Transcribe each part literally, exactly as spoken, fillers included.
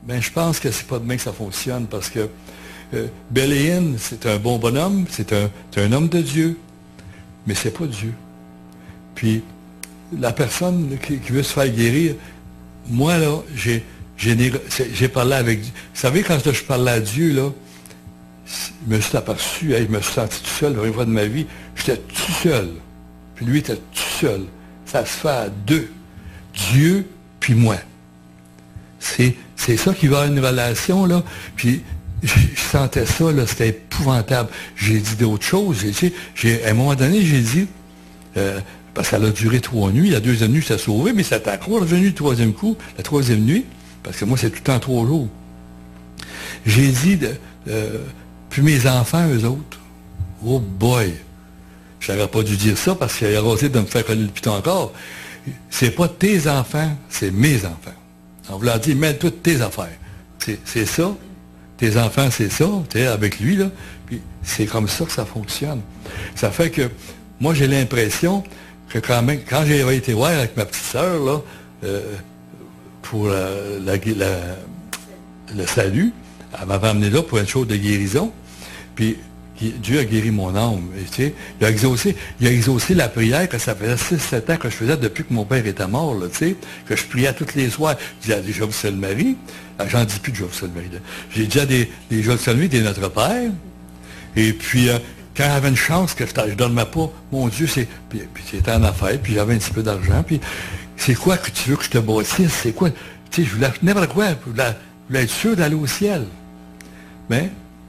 Ben, je pense que c'est pas demain que ça fonctionne, parce que euh, Béléine, c'est un bon bonhomme, c'est un, c'est un homme de Dieu, mais c'est pas Dieu. Puis, la personne qui, qui veut se faire guérir, moi, là, j'ai, j'ai, j'ai parlé avec Dieu. Vous savez, quand je parlais à Dieu, là, je me suis aperçu, hey, je me suis senti tout seul, la première fois de ma vie, j'étais tout seul. Puis lui était tout seul. Ça se fait à deux. Dieu, puis moi. C'est, c'est ça qui va avoir une relation, là. Puis, je, je sentais ça, là, c'était épouvantable. J'ai dit d'autres choses. J'ai, tu sais, j'ai, à un moment donné, j'ai dit, euh, parce qu'elle a duré trois nuits, la deuxième nuit, ça s'est sauvé, mais ça t'a encore revenu le troisième coup, la troisième nuit, parce que moi, c'est tout le temps trois jours. J'ai dit, de, euh, puis mes enfants, eux autres, oh boy, je n'aurais pas dû dire ça, parce qu'il a osé de me faire coller le piton encore. C'est pas tes enfants, c'est mes enfants. On vous l'a dit, mets toutes tes affaires. C'est, c'est ça. Tes enfants, c'est ça, tu sais, avec lui, là. Puis c'est comme ça que ça fonctionne. Ça fait que, moi, j'ai l'impression que quand même, quand j'ai été voir avec ma petite sœur, là, euh, pour la, la, la, le salut, elle m'avait amené là pour une chose de guérison, puis Dieu a guéri mon âme. Et, tu sais, il a exaucé, il a exaucé la prière que ça faisait six sept ans que je faisais depuis que mon père était mort, là, tu sais, que je priais tous les soirs. Je disais, déjà vous salue Marie. J'en dis plus de je vous salue Marie. Là. J'ai déjà des, des je vous salue des Notre Père. Et puis, euh, quand j'avais une chance que je ne dormais pas, mon Dieu, c'est. Puis, puis c'était en affaires, puis j'avais un petit peu d'argent. Puis, c'est quoi que tu veux que je te bâtisse? C'est quoi? Tu sais, je voulais n'importe quoi. Je voulais, je voulais être sûr d'aller au ciel. Mais.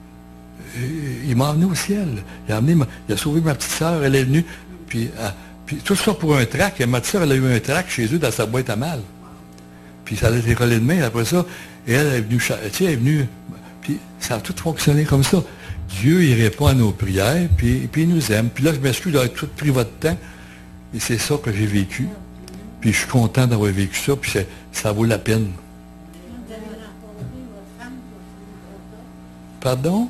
Il m'a emmené au ciel. Il a, amené ma, il a sauvé ma petite sœur, elle est venue. Puis, euh, puis tout ça pour un trac. Ma petite sœur, elle a eu un trac chez eux dans sa boîte à mal. Puis ça a été collé de main. Après ça, et elle est venue, tu sais, elle est venue. Puis ça a tout fonctionné comme ça. Dieu, il répond à nos prières, puis, puis il nous aime. Puis là, je m'excuse d'avoir tout pris votre temps. Et c'est ça que j'ai vécu. Puis je suis content d'avoir vécu ça, puis ça vaut la peine. Pardon?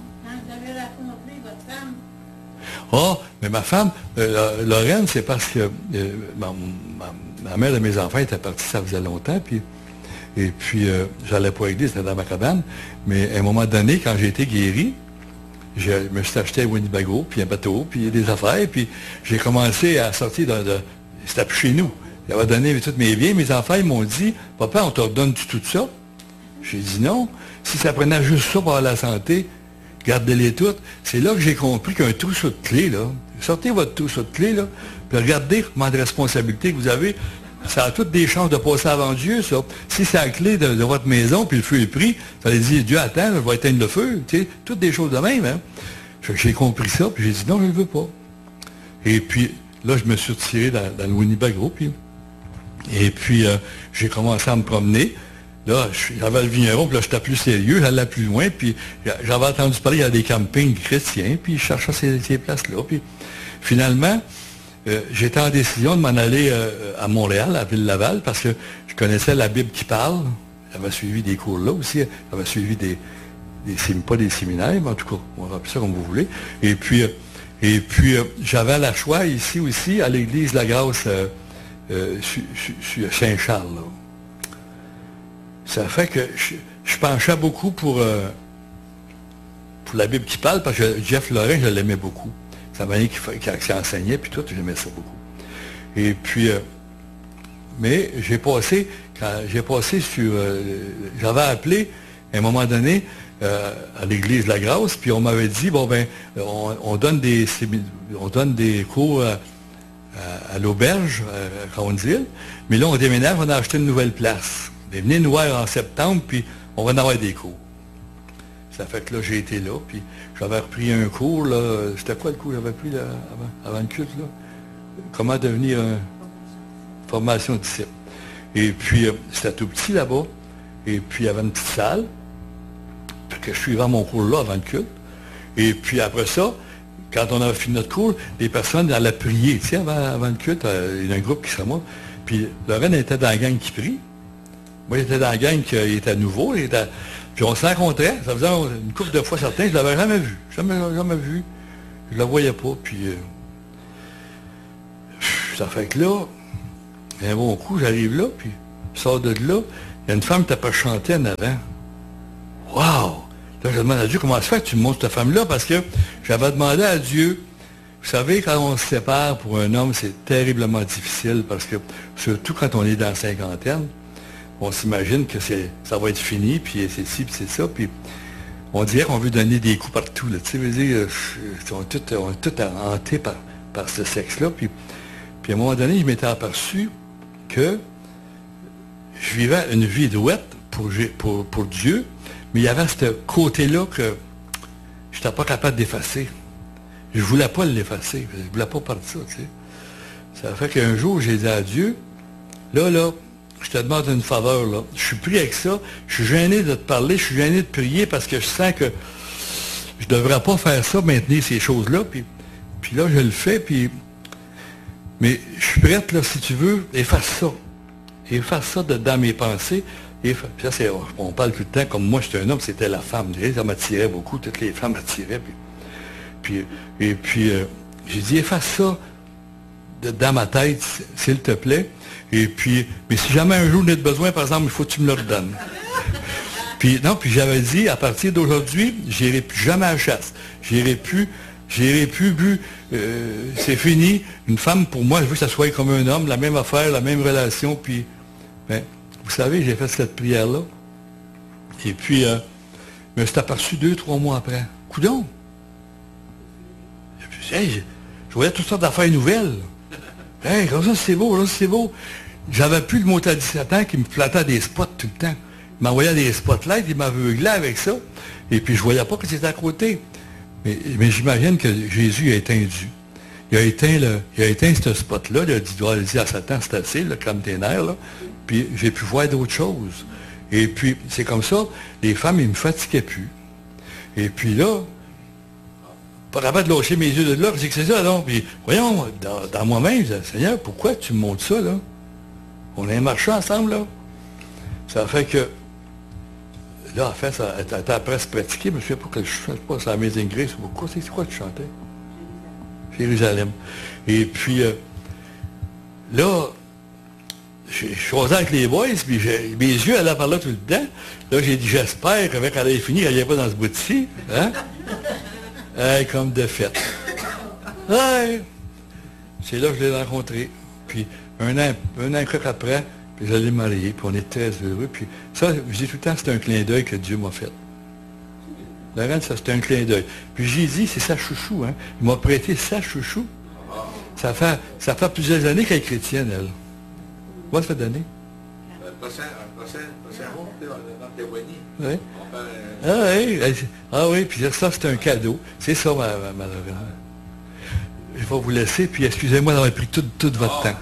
Ah, oh, mais ma femme, euh, Lorraine, c'est parce que euh, ma, ma, ma mère de mes enfants était partie, ça faisait longtemps, puis, et puis euh, j'allais pas à l'église, c'était dans ma cabane, mais à un moment donné, quand j'ai été guéri, je me suis acheté un Winnebago, puis un bateau, puis des affaires, puis j'ai commencé à sortir de... de c'était plus chez nous. J'avais donné tous mes biens, mes enfants, ils m'ont dit, « Papa, on te redonne tout ça? » J'ai dit non. Si ça prenait juste ça pour la santé, gardez-les toutes. C'est là que j'ai compris qu'un trousseau de clés, là, sortez votre trousseau de clés, là, puis regardez comment de responsabilité que vous avez. Ça a toutes des chances de passer avant Dieu, ça. Si c'est la clé de, de votre maison, puis le feu est pris, ça allait dire, Dieu, attends, je vais éteindre le feu. Tu sais, toutes des choses de même, hein. J'ai compris ça, puis j'ai dit, non, je ne le veux pas. Et puis, là, je me suis retiré dans, dans le Winnebago, puis, et puis, euh, j'ai commencé à me promener. Là, j'avais le vigneron, puis là, j'étais plus sérieux, j'allais plus loin, puis j'avais entendu parler, il y a des campings chrétiens, puis je cherchais ces, ces places-là. Puis finalement, euh, j'étais en décision de m'en aller euh, à Montréal, à Ville-Laval, parce que je connaissais la Bible qui parle. J'avais suivi des cours là aussi, j'avais suivi des, des pas des séminaires, mais en tout cas, on va appeler ça comme vous voulez. Et puis, euh, et puis euh, j'avais la choix ici aussi, à l'église La Grâce, euh, euh, sur Saint-Charles, là. Ça fait que je, je penchais beaucoup pour, euh, pour la Bible qui parle, parce que Jeff Lorrain, je l'aimais beaucoup. Ça m'a dit qu'il enseignait, puis tout, j'aimais ça beaucoup. Et puis, euh, mais j'ai passé, quand j'ai passé sur, euh, j'avais appelé, à un moment donné, euh, à l'église La Grâce, puis on m'avait dit, bon ben, on, on donne des on donne des cours à, à, à l'auberge, à Ronzille, mais là, on déménage, on a acheté une nouvelle place. Mais venez nous voir en septembre, puis on va en avoir des cours. Ça fait que là, j'ai été là, puis j'avais repris un cours, là. C'était quoi le cours que j'avais pris là, avant, avant le culte, là? Comment devenir un... formation disciple. Et puis, euh, c'était tout petit là-bas. Et puis, il y avait une petite salle. Fait que je suivais mon cours là avant le culte. Et puis, après ça, quand on avait fini notre cours, les personnes allaient prier. Tu sais, avant, avant le culte, euh, il y a un groupe qui serait moi. Puis, Lorraine était dans la gang qui prie. Moi, j'étais dans la gang qui était nouveau. Il était... Puis on se rencontrait. Ça faisait une couple de fois certains. Je ne l'avais jamais vu. Jamais, jamais vu. Je ne la voyais pas. Puis euh... ça fait que là, un bon coup, j'arrive là, puis je sors de là. Il y a une femme qui t'a pas chanté en avant. Wow! Là, je demande à Dieu, comment ça se fait que tu me montres cette femme-là? Parce que j'avais demandé à Dieu, vous savez, quand on se sépare pour un homme, c'est terriblement difficile parce que, surtout quand on est dans la cinquantaine, on s'imagine que c'est, ça va être fini, puis c'est ci, puis c'est ça, puis on dirait qu'on veut donner des coups partout, là. Tu sais, veux dire, on est tous, on est tous hantés par, par ce sexe-là, puis, puis à un moment donné, je m'étais aperçu que je vivais une vie douette pour, pour, pour Dieu, mais il y avait ce côté-là que je n'étais pas capable d'effacer. Je ne voulais pas l'effacer. Je ne voulais pas perdre ça, tu sais. Ça fait qu'un jour, j'ai dit à Dieu, là, là, je te demande une faveur, là. Je suis pris avec ça. Je suis gêné de te parler, je suis gêné de prier parce que je sens que je ne devrais pas faire ça, maintenir ces choses-là. Puis, puis là, je le fais, puis... Mais je suis prête, là, si tu veux, efface ça. Efface ça de, dans mes pensées. Et ça, c'est, on parle tout le temps, comme moi, j'étais un homme, c'était la femme. Ça m'attirait beaucoup, toutes les femmes m'attiraient. Puis, puis, et puis, euh, j'ai dit, efface ça de, dans ma tête, s'il te plaît. Et puis, mais si jamais un jour on a besoin, par exemple, il faut que tu me le redonnes. Puis, non, puis j'avais dit, à partir d'aujourd'hui, j'irai plus jamais à la chasse. J'irai plus, j'irai plus, bu, euh, c'est fini. Une femme, pour moi, je veux que ça soit comme un homme, la même affaire, la même relation, puis, ben, vous savez, j'ai fait cette prière-là. Et puis, euh, je me suis aperçu deux, trois mois après. Coudon! Hey, je, je voyais toutes sortes d'affaires nouvelles. Hey, comme ça, c'est beau, là, c'est beau. J'avais plus le mot à dix-sept ans qui me flattait des spots tout le temps. Il m'envoyait des spotlights, il m'aveuglait avec ça. Et puis, je voyais pas que c'était à côté. Mais, mais j'imagine que Jésus a éteint Dieu. Il a éteint, le, il a éteint ce spot-là. Il a dit, il a dit à Satan, c'est assez, là, comme tes nerfs, là. Puis j'ai pu voir d'autres choses. Et puis, c'est comme ça, les femmes, ils ne me fatiguaient plus. Et puis là, pas capable de lâcher mes yeux de là, c'est que c'est ça, non? Puis, voyons, dans, dans moi-même, je disais, Seigneur, pourquoi tu me montres ça, là? On a marché ensemble, là. Ça fait que, là, en fait, ça était après se pratiquer, mais je ne sais pas que je ne sais pas, c'est Amazing Grace ou quoi, c'est quoi tu chantais? Jérusalem. Et puis, euh, là, je suis avec les boys, puis mes yeux allaient par là tout le temps. Là, j'ai dit, j'espère qu'avec elle avait fini, elle n'y pas dans ce bout-ci. Hein? Hey, comme de fête. Hey! C'est là que je l'ai rencontré. Puis, un an, un an et quelques après, puis je l'ai marié, puis on est très heureux. Puis, ça, je dis tout le temps, c'est un clin d'œil que Dieu m'a fait. Laurent, ça, c'est un clin d'œil. Puis, j'ai dit, c'est sa chouchou, hein. Il m'a prêté sa chouchou. Ça fait, ça fait plusieurs années qu'elle est chrétienne, elle. Moi, ça fait d'années. Le prochain, le prochain, le prochain mot, dans témoigner. Oui. Ah oui, ah oui, puis ça, c'est un cadeau. C'est ça, ma, ma, ma Lorraine. Je vais vous laisser, puis excusez-moi d'avoir pris tout, tout votre temps.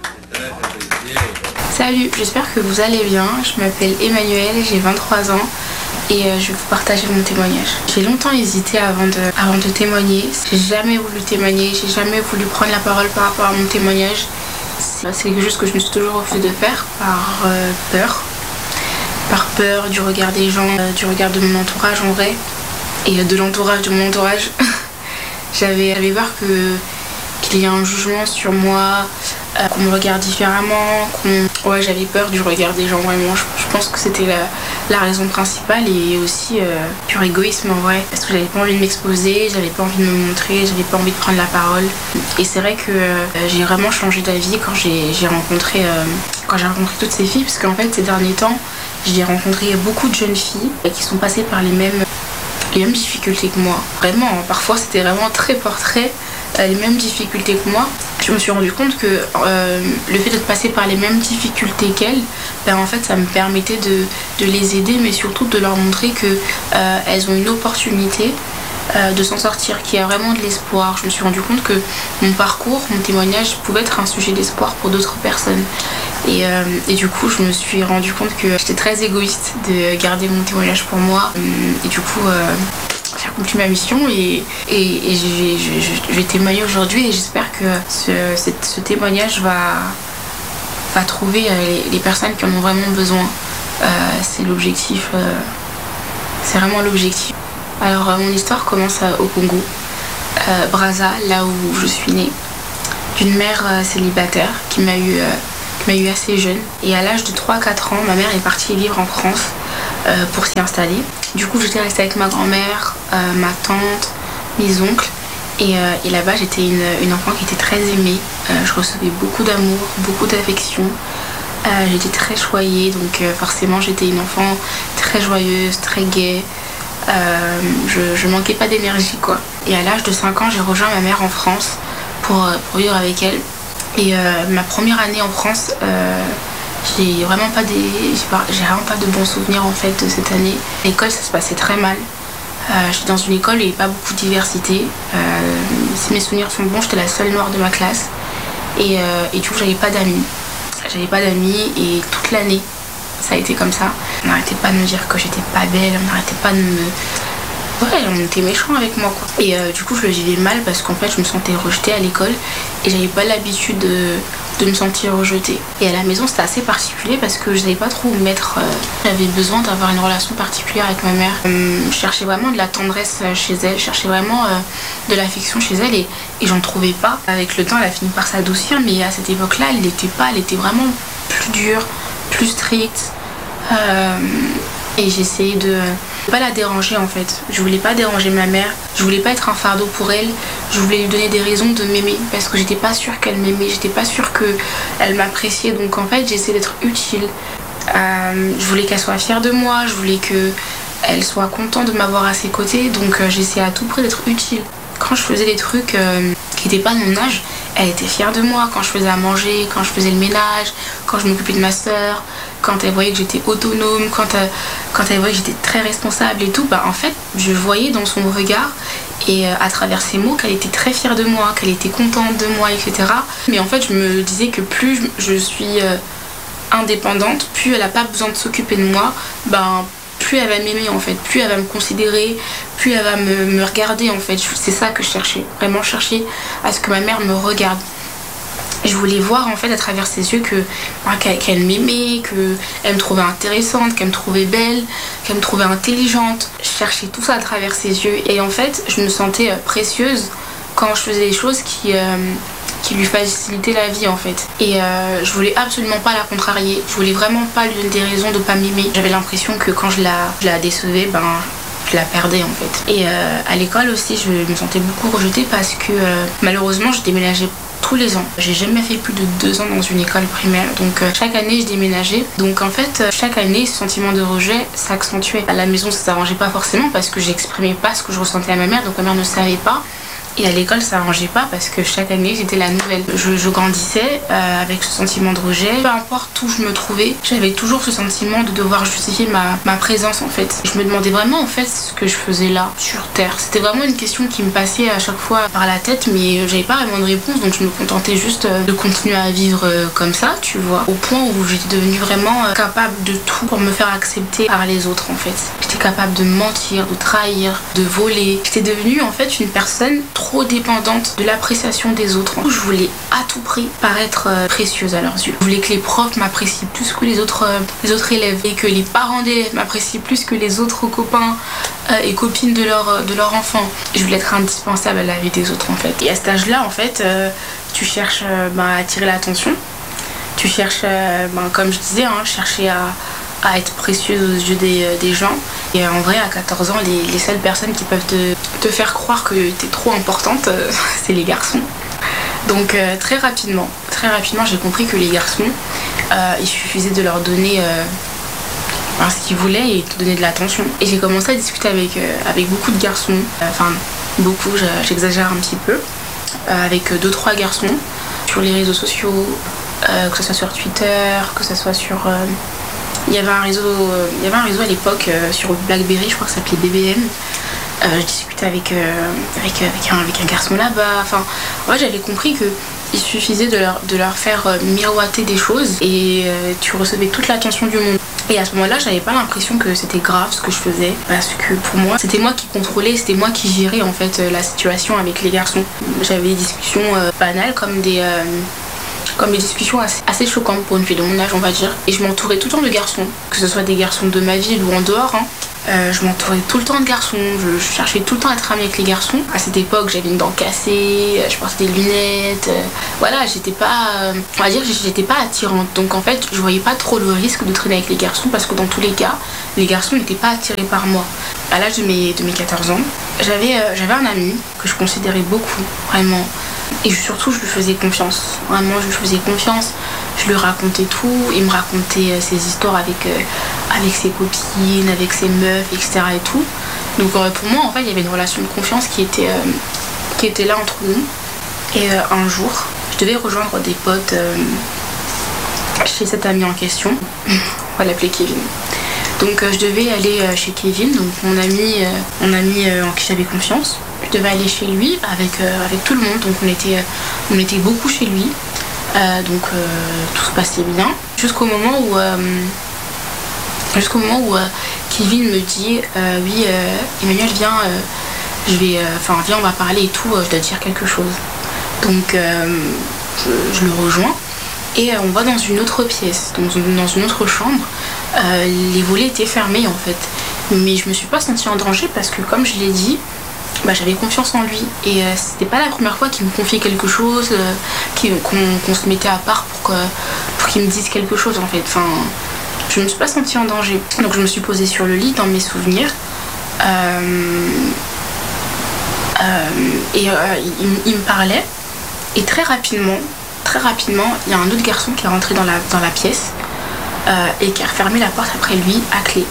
Salut, j'espère que vous allez bien. Je m'appelle Emmanuel, j'ai vingt-trois ans et euh, je vais vous partager mon témoignage. J'ai longtemps hésité avant de, avant de témoigner. J'ai jamais voulu témoigner, j'ai jamais voulu prendre la parole par rapport à mon témoignage. C'est quelque chose que je me suis toujours refusé de faire par euh, peur. Par peur du regard des gens, euh, du regard de mon entourage en vrai, et euh, de l'entourage de mon entourage. j'avais, j'avais peur que, qu'il y ait un jugement sur moi, euh, qu'on me regarde différemment, qu'on... Ouais, j'avais peur du regard des gens, vraiment. Je, je pense que c'était la, la raison principale, et aussi euh, pur égoïsme en vrai. Parce que j'avais pas envie de m'exposer, j'avais pas envie de me montrer, j'avais pas envie de prendre la parole. Et c'est vrai que euh, j'ai vraiment changé d'avis quand j'ai, j'ai rencontré euh, quand j'ai rencontré toutes ces filles, parce qu'en fait, ces derniers temps, j'ai rencontré beaucoup de jeunes filles qui sont passées par les mêmes, les mêmes difficultés que moi. Vraiment, parfois c'était vraiment très portrait, les mêmes difficultés que moi. Je me suis rendu compte que euh, le fait de passer par les mêmes difficultés qu'elles, ben en fait ça me permettait de, de les aider, mais surtout de leur montrer qu'elles euh, ont une opportunité euh, de s'en sortir, qu'il y a vraiment de l'espoir. Je me suis rendu compte que mon parcours, mon témoignage pouvait être un sujet d'espoir pour d'autres personnes. Et, euh, et du coup, je me suis rendu compte que j'étais très égoïste de garder mon témoignage pour moi. Et du coup, euh, j'ai accompli ma mission et, et, et je, je, je, je vais témoigner aujourd'hui. Et j'espère que ce, ce, ce témoignage va, va trouver les, les personnes qui en ont vraiment besoin. Euh, c'est l'objectif. Euh, c'est vraiment l'objectif. Alors, euh, mon histoire commence à, au Congo, euh, Brazza, là où je suis née, d'une mère euh, célibataire qui m'a eu... Euh, m'a eu assez jeune, et à l'âge de trois à quatre ans, ma mère est partie vivre en France euh, pour s'y installer. Du coup, j'étais restée avec ma grand-mère, euh, ma tante, mes oncles. Et, euh, et là-bas, j'étais une, une enfant qui était très aimée. Euh, je recevais beaucoup d'amour, beaucoup d'affection. Euh, j'étais très choyée, donc euh, forcément, j'étais une enfant très joyeuse, très gaie. Euh, je, je manquais pas d'énergie, quoi. Et à l'âge de cinq ans, j'ai rejoint ma mère en France pour, pour vivre avec elle. Et euh, ma première année en France, euh, j'ai vraiment pas des, j'ai, pas, j'ai vraiment pas de bons souvenirs en fait de cette année. À l'école, ça se passait très mal. Euh, j'étais dans une école où il n'y avait pas beaucoup de diversité. Euh, si mes souvenirs sont bons, j'étais la seule noire de ma classe. Et, euh, et du coup, j'avais pas d'amis. J'avais pas d'amis et toute l'année, ça a été comme ça. On n'arrêtait pas de me dire que j'étais pas belle, on n'arrêtait pas de me... Ouais, on était méchants avec moi, quoi. Et euh, du coup, je le vivais mal parce qu'en fait, je me sentais rejetée à l'école et j'avais pas l'habitude de, de me sentir rejetée. Et à la maison, c'était assez particulier parce que je savais pas trop où me mettre. Euh, j'avais besoin d'avoir une relation particulière avec ma mère. Euh, je cherchais vraiment de la tendresse chez elle, je cherchais vraiment euh, de l'affection chez elle et, et j'en trouvais pas. Avec le temps, elle a fini par s'adoucir, mais à cette époque-là, elle n'était pas, elle était vraiment plus dure, plus stricte. Euh, et j'essayais de pas la déranger en fait. Je voulais pas déranger ma mère, je voulais pas être un fardeau pour elle, je voulais lui donner des raisons de m'aimer parce que j'étais pas sûre qu'elle m'aimait, j'étais pas sûre qu'elle m'appréciait, donc en fait j'essayais d'être utile. Euh, je voulais qu'elle soit fière de moi, je voulais qu'elle soit contente de m'avoir à ses côtés, donc euh, j'essayais à tout prix d'être utile. Quand je faisais des trucs euh, qui n'étaient pas de mon âge, elle était fière de moi. Quand je faisais à manger, quand je faisais le ménage, quand je m'occupais de ma soeur, quand elle voyait que j'étais autonome, quand, euh, quand elle voyait que j'étais très responsable et tout, bah en fait, je voyais dans son regard et euh, à travers ses mots qu'elle était très fière de moi, qu'elle était contente de moi, et cetera. Mais en fait, je me disais que plus je, je suis euh, indépendante, plus elle n'a pas besoin de s'occuper de moi, ben plus elle va m'aimer en fait, plus elle va me considérer, plus elle va me, me regarder en fait. C'est ça que je cherchais, vraiment chercher à ce que ma mère me regarde. Et je voulais voir en fait à travers ses yeux que bah, qu'elle, qu'elle m'aimait, qu'elle me trouvait intéressante, qu'elle me trouvait belle, qu'elle me trouvait intelligente. Je cherchais tout ça à travers ses yeux et en fait je me sentais euh, précieuse quand je faisais des choses qui... Euh, qui lui facilitait la vie en fait. Et euh, je voulais absolument pas la contrarier, je voulais vraiment pas lui donner des raisons de pas m'aimer. J'avais l'impression que quand je la, je la décevais, ben je la perdais en fait. Et euh, à l'école aussi, je me sentais beaucoup rejetée parce que euh, malheureusement, je déménageais tous les ans. J'ai jamais fait plus de deux ans dans une école primaire, donc euh, chaque année je déménageais. Donc en fait, euh, chaque année, ce sentiment de rejet s'accentuait. À la maison, ça s'arrangeait pas forcément parce que j'exprimais pas ce que je ressentais à ma mère, donc ma mère ne savait pas. Et à l'école, ça n'arrangeait pas parce que chaque année, j'étais la nouvelle. Je, je grandissais euh, avec ce sentiment de rejet. Peu importe où je me trouvais, j'avais toujours ce sentiment de devoir justifier ma, ma présence en fait. Je me demandais vraiment en fait ce que je faisais là, sur Terre. C'était vraiment une question qui me passait à chaque fois par la tête, mais j'avais pas vraiment de réponse, donc je me contentais juste de continuer à vivre comme ça, tu vois. Au point où j'étais devenue vraiment capable de tout pour me faire accepter par les autres en fait. J'étais capable de mentir, de trahir, de voler. J'étais devenue en fait une personne trop trop dépendante de l'appréciation des autres. Je voulais à tout prix paraître euh, précieuse à leurs yeux. Je voulais que les profs m'apprécient plus que les autres, euh, les autres élèves et que les parents d'élèves m'apprécient plus que les autres copains euh, et copines de leur, de leur enfant. Je voulais être indispensable à la vie des autres en fait. Et à cet âge-là en fait, euh, tu cherches euh, bah, à attirer l'attention. Tu cherches, euh, bah, comme je disais, hein, chercher à à être précieuse aux yeux des, des gens. Et en vrai, à quatorze ans, les, les seules personnes qui peuvent te, te faire croire que t'es trop importante, euh, c'est les garçons. Donc euh, très rapidement, très rapidement, j'ai compris que les garçons, euh, il suffisait de leur donner euh, ben, ce qu'ils voulaient et te donner de l'attention. Et j'ai commencé à discuter avec, euh, avec beaucoup de garçons, enfin euh, beaucoup, j'exagère un petit peu, euh, avec deux trois garçons sur les réseaux sociaux, euh, que ce soit sur Twitter, que ce soit sur... Euh, Il y avait un réseau, euh, il y avait un réseau à l'époque euh, sur Blackberry, je crois que ça s'appelait B B M. Euh, je discutais avec, euh, avec, avec, un, avec un garçon là-bas. Enfin, ouais, j'avais compris qu'il suffisait de leur, de leur faire euh, miroiter des choses et euh, tu recevais toute l'attention du monde. Et à ce moment-là, j'avais pas l'impression que c'était grave ce que je faisais parce que pour moi, c'était moi qui contrôlais, c'était moi qui gérais en fait euh, la situation avec les garçons. J'avais des discussions euh, banales comme des... Euh, comme des discussions assez, assez choquantes pour une fille de mon âge, on va dire. Et je m'entourais tout le temps de garçons, que ce soit des garçons de ma ville ou en dehors, hein. Euh, je m'entourais tout le temps de garçons, je, je cherchais tout le temps à être amie avec les garçons. À cette époque, j'avais une dent cassée, je portais des lunettes. Euh, voilà, j'étais pas, euh, on va dire, j'étais pas attirante. Donc en fait, je voyais pas trop le risque de traîner avec les garçons parce que dans tous les cas, les garçons n'étaient pas attirés par moi. À l'âge de mes, de mes quatorze ans, j'avais, euh, j'avais un ami que je considérais beaucoup, vraiment. Et surtout, je lui faisais confiance. Vraiment, je lui faisais confiance. Je lui racontais tout. Il me racontait euh, ses histoires avec, euh, avec ses copines, avec ses meufs, et cetera. Et tout. Donc euh, pour moi, en fait, il y avait une relation de confiance qui était, euh, qui était là entre nous. Et euh, un jour, je devais rejoindre des potes euh, chez cet ami en question. On va l'appeler Kevin. Donc euh, je devais aller euh, chez Kevin, donc mon ami, euh, mon ami euh, en qui j'avais confiance. Je devais aller chez lui avec, euh, avec tout le monde, donc on était, euh, on était beaucoup chez lui. Euh, donc euh, tout se passait bien. Jusqu'au moment où, euh, jusqu'au moment où euh, Kevin me dit euh, oui euh, Emmanuel viens, euh, je vais, enfin euh, viens on va parler et tout, euh, je dois te dire quelque chose. Donc euh, je, je le rejoins et euh, on va dans une autre pièce, dans une, dans une autre chambre. Euh, les volets étaient fermés en fait, mais je me suis pas sentie en danger parce que comme je l'ai dit, bah, j'avais confiance en lui et euh, c'était pas la première fois qu'il me confiait quelque chose, euh, qu'il, qu'on, qu'on se mettait à part pour, que, pour qu'il me dise quelque chose en fait. Enfin, je me suis pas sentie en danger, donc je me suis posée sur le lit dans mes souvenirs euh, euh, et euh, il, il me parlait et très rapidement, très rapidement, il y a un autre garçon qui est rentré dans la, dans la pièce. Euh, et qui a refermé la porte après lui à clé.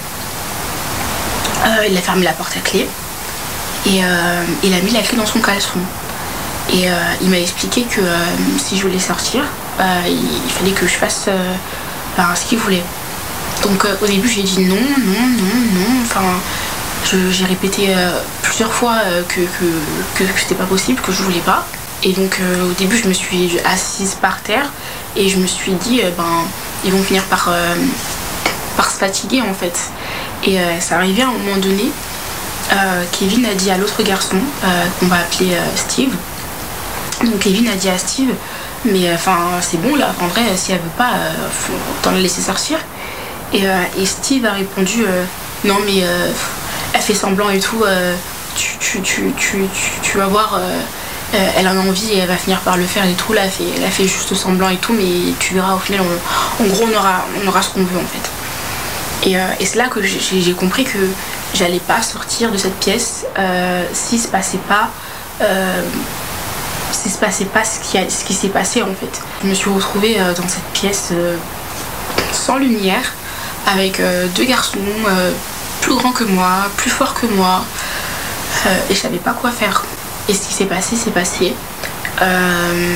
Euh, il a fermé la porte à clé et euh, il a mis la clé dans son caleçon. Et euh, il m'a expliqué que euh, si je voulais sortir, euh, il, il fallait que je fasse euh, ben, ce qu'il voulait. Donc euh, au début j'ai dit non, non, non, non. Enfin, je, j'ai répété euh, plusieurs fois euh, que, que, que, que c'était pas possible, que je voulais pas. Et donc euh, au début je me suis assise par terre et je me suis dit euh, ben ils vont finir par, euh, par se fatiguer en fait. Et euh, ça arrivait à un moment donné, euh, Kevin a dit à l'autre garçon, euh, qu'on va appeler euh, Steve. Donc Kevin a dit à Steve, mais enfin euh, c'est bon là, en vrai si elle veut pas, euh, faut t'en la laisser sortir. Et, euh, et Steve a répondu, euh, non mais euh, elle fait semblant et tout, euh, tu, tu, tu, tu, tu, tu vas voir... Euh, Euh, elle en a envie et elle va finir par le faire et tout. Là, elle fait, elle a fait juste semblant et tout, mais tu verras au final, on, en gros, on aura, on aura ce qu'on veut en fait. Et, euh, et c'est là que j'ai, j'ai compris que j'allais pas sortir de cette pièce euh, s'il se passait pas, euh, s'il se passait pas ce qui, a, ce qui s'est passé en fait. Je me suis retrouvée euh, dans cette pièce euh, sans lumière, avec euh, deux garçons euh, plus grands que moi, plus forts que moi, euh, et je savais pas quoi faire. Et ce qui s'est passé, c'est passé. Euh...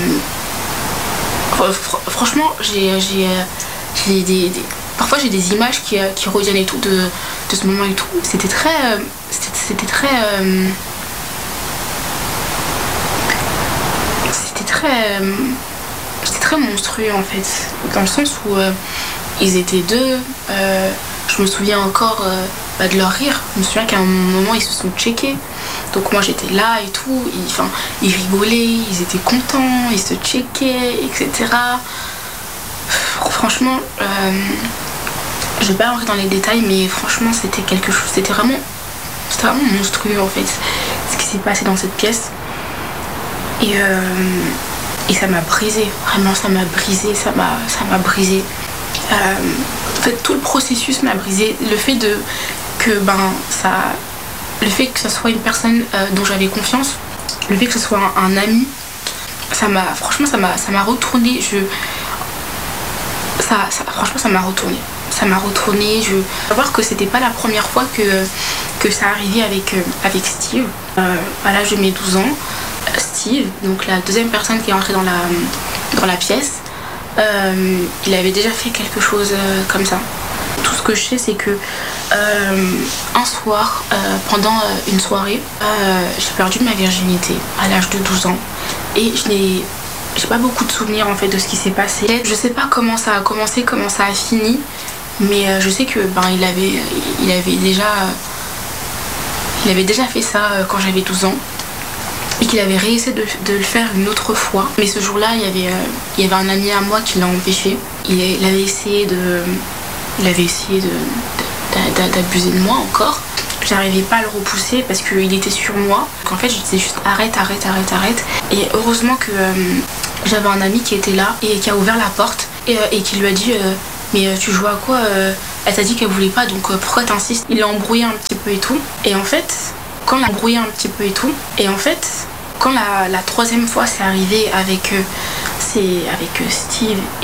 Fr- franchement, j'ai, j'ai, j'ai des, des... parfois j'ai des images qui, qui reviennent et tout de, de ce moment et tout. C'était très... C'était, c'était très... Euh... C'était très... C'était très monstrueux en fait. Dans le sens où euh, ils étaient deux. Euh... Je me souviens encore euh, bah, de leur rire. Je me souviens qu'à un moment, ils se sont checkés. Donc moi, j'étais là et tout. Ils, ils rigolaient, ils étaient contents, ils se checkaient, et cetera. Franchement, euh, je vais pas rentrer dans les détails, mais franchement, c'était quelque chose. C'était vraiment, c'était vraiment monstrueux en fait, ce qui s'est passé dans cette pièce. Et, euh, et ça m'a brisé. Vraiment, ça m'a brisé. Ça m'a, ça m'a brisé. Euh, en fait, tout le processus m'a brisé. Le fait de que ben ça, le fait que ce soit une personne euh, dont j'avais confiance, le fait que ce soit un, un ami, ça m'a, franchement, ça m'a, ça m'a retourné. Je, ça, ça, franchement, ça m'a retourné. Ça m'a retourné. Je, faut savoir que c'était pas la première fois que que ça arrivait avec euh, avec Steve. Euh, à l'âge de mes douze ans, Steve, donc la deuxième personne qui est entrée dans la dans la pièce. Euh, il avait déjà fait quelque chose euh, comme ça. Tout ce que je sais, c'est que euh, un soir, euh, pendant euh, une soirée, euh, j'ai perdu ma virginité à l'âge de douze ans. Et je n'ai j'ai pas beaucoup de souvenirs en fait de ce qui s'est passé. Je sais pas comment ça a commencé, comment ça a fini, mais euh, je sais que ben il avait il avait déjà euh, il avait déjà fait ça euh, quand j'avais douze ans. Et qu'il avait réessayé de, de le faire une autre fois. Mais ce jour-là, il y avait, euh, il y avait un ami à moi qui l'a empêché. Il, il avait essayé de, il avait essayé de, de, de, d'abuser de moi encore. J'arrivais pas à le repousser parce qu'il était sur moi. Donc en fait, je disais juste arrête, arrête, arrête, arrête. Et heureusement que euh, j'avais un ami qui était là et qui a ouvert la porte et, euh, et qui lui a dit euh, mais tu joues à quoi euh, Elle t'a dit qu'elle voulait pas, donc euh, pourquoi t'insistes? Il l'a embrouillé un petit peu et tout. Et en fait, quand il l'a embrouillé un petit peu et tout, et en fait, quand la, la troisième fois c'est arrivé avec, euh, c'est avec euh, Steve